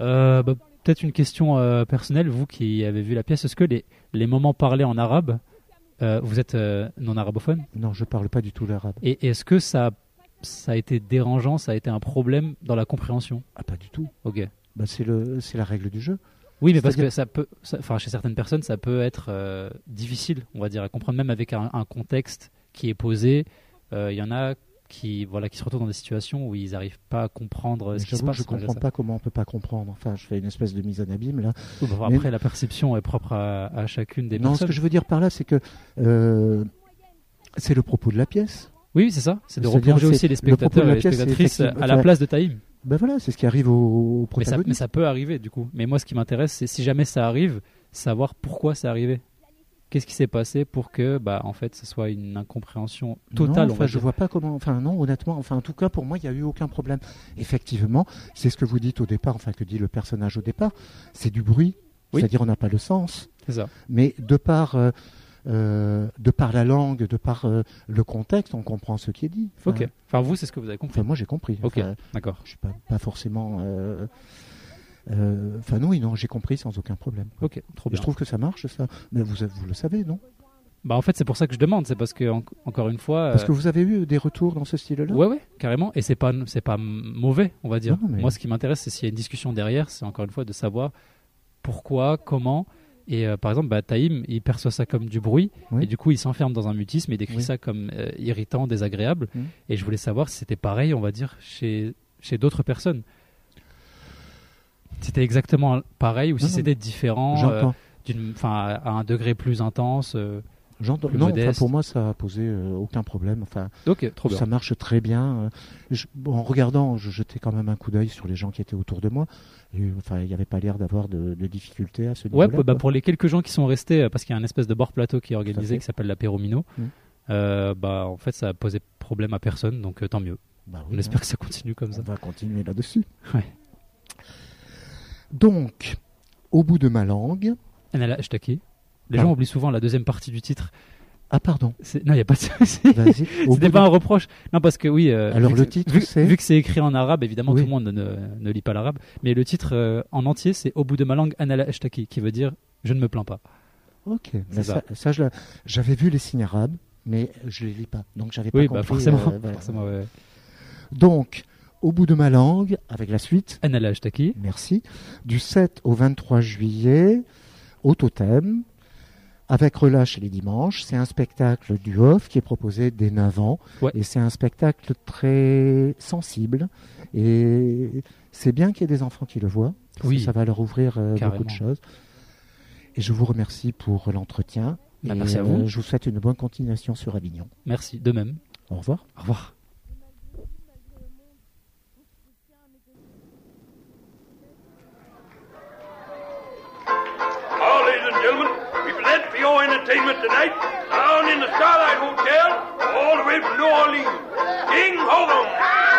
Peut-être une question personnelle, vous qui avez vu la pièce, est-ce que les moments parlés en arabe, vous êtes non arabophone? Non, je parle pas du tout l'arabe. Et est-ce que ça a été dérangeant, ça a été un problème dans la compréhension? Ah, pas du tout. Ok. Bah, c'est la règle du jeu. Oui, mais parce que chez certaines personnes, ça peut être difficile, on va dire, à comprendre, même avec un contexte qui est posé. Il y en a qui se retrouvent dans des situations où ils n'arrivent pas à comprendre ce qui se passe. Je ne comprends pas comment on peut pas comprendre. Enfin, je fais une espèce de mise en abîme là. Après, la perception est propre à chacune des personnes. Non, ce que je veux dire par là, c'est que c'est le propos de la pièce. Oui, c'est ça. C'est de replonger aussi les spectateurs et les spectatrices à la place de Taïm. Ben voilà, c'est ce qui arrive au protagoniste. Mais ça peut arriver du coup. Mais moi, ce qui m'intéresse, c'est si jamais ça arrive, savoir pourquoi c'est arrivé. Qu'est-ce qui s'est passé pour que, en fait, ce soit une incompréhension totale? Non, je vois pas comment. Enfin, non, honnêtement. Enfin, en tout cas, pour moi, il n'y a eu aucun problème. Effectivement, c'est ce que vous dites au départ. Enfin, que dit le personnage au départ. C'est du bruit. Oui. C'est-à-dire, on n'a pas le sens. C'est ça. Mais de par la langue, de par le contexte, on comprend ce qui est dit. Enfin, ok. Enfin, vous, c'est ce que vous avez compris. Enfin, moi, j'ai compris. Ok. Enfin, d'accord. Je suis pas forcément. Enfin non, j'ai compris sans aucun problème. Ok, trop bien. Je trouve que ça marche, ça. Mais vous le savez, non? En fait, c'est pour ça que je demande. C'est parce que encore une fois. Parce que vous avez eu des retours dans ce style-là. Ouais, carrément. Et c'est pas mauvais, on va dire. Non, mais... Moi, ce qui m'intéresse, c'est s'il y a une discussion derrière. C'est encore une fois de savoir pourquoi, comment. Et par exemple, Taïm, il perçoit ça comme du bruit. Oui. Et du coup, il s'enferme dans un mutisme et décrit ça comme irritant, désagréable. Et je voulais savoir si c'était pareil, on va dire, chez d'autres personnes. C'était exactement pareil ou si c'était différent, à un degré plus intense, plus modeste. Pour moi, ça a posé aucun problème. Enfin, ok, trop bien. Ça marche très bien. En regardant, je jetais quand même un coup d'œil sur les gens qui étaient autour de moi. Et, il n'y avait pas l'air d'avoir de difficultés à ce niveau-là. Ouais, pour les quelques gens qui sont restés, parce qu'il y a un espèce de bord plateau qui est organisé qui s'appelle l'apéro Mino. En fait, ça a posé problème à personne, donc tant mieux. On espère que ça continue comme ça. On va continuer là-dessus. Ouais. Donc, au bout de ma langue... Anala Ashtaki. Les gens oublient souvent la deuxième partie du titre. Ah, pardon. Non, il n'y a pas de souci. C'était pas un reproche. Non, parce que oui... Alors, le titre, c'est... Vu que c'est écrit en arabe, évidemment, tout le monde ne lit pas l'arabe. Mais le titre en entier, c'est « Au bout de ma langue, Anala Ashtaki », qui veut dire « Je ne me plains pas ». Ok. Ça j'avais vu les signes arabes, mais je ne les lis pas. Donc, j'avais pas compris. Forcément. Ouais. Donc... Au bout de ma langue, avec la suite. Anala Ashtaki. Merci. Du 7 au 23 juillet, au Totem, avec relâche les dimanches. C'est un spectacle du Off qui est proposé dès 9 ans. Ouais. Et c'est un spectacle très sensible. Et c'est bien qu'il y ait des enfants qui le voient. Parce que ça va leur ouvrir beaucoup de choses. Et je vous remercie pour l'entretien. Merci à vous. Je vous souhaite une bonne continuation sur Avignon. Merci, de même. Au revoir. Au revoir. Your entertainment tonight down in the Starlight Hotel all the way from New Orleans. King Hogan.